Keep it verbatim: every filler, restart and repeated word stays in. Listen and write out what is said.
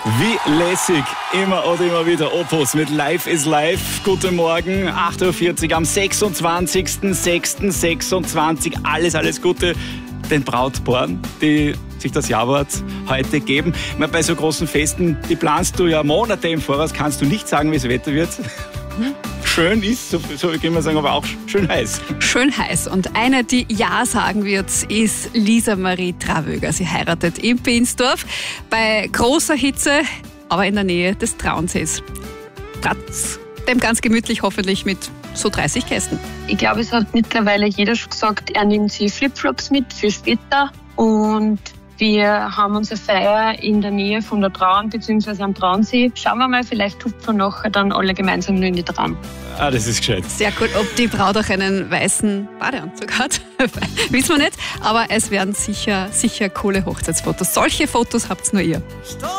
Wie lässig, immer oder immer wieder Opus mit Life is Life. Guten Morgen, acht Uhr vierzig am sechsundzwanzigsten sechsten sechsundzwanzig. Alles, alles Gute den Brautpaaren, die sich das Jawort heute geben. Ich meine, bei so großen Festen, die planst du ja Monate im Voraus, kannst du nicht sagen, wie das Wetter wird. Schön ist, so, so kann man sagen, aber auch schön heiß. Schön heiß. Und eine, die Ja sagen wird, ist Lisa Marie Travöger. Sie heiratet in Binsdorf bei großer Hitze, aber in der Nähe des Traunsees. Dem ganz gemütlich, hoffentlich mit so dreißig Gästen. Ich glaube, es hat mittlerweile jeder schon gesagt, er nimmt sich Flipflops mit für später. Und wir haben unsere Feier in der Nähe von der Traun bzw. am Traunsee. Schauen wir mal, vielleicht hupfen wir nachher dann alle gemeinsam nur in die Traun. Ah, das ist gescheit. Sehr cool. Ob die Braut auch einen weißen Badeanzug hat, wissen wir nicht. Aber es werden sicher, sicher coole Hochzeitsfotos. Solche Fotos habt nur ihr. Stop!